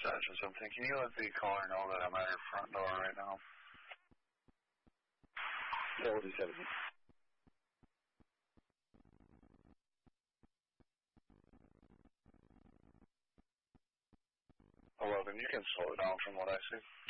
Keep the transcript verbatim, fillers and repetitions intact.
dispatch or something. Can you let the caller know that I'm at her front door right now? forty-seven. eleven, you can slow it down from what I see.